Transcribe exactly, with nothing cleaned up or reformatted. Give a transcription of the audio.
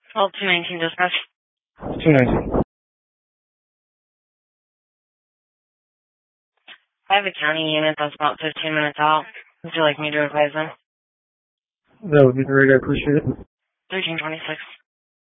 twelve two nineteen dispatch. two nineteen. I have a county unit that's about fifteen minutes out. Would you like me to advise them? That would be great. I appreciate it. thirteen twenty-six.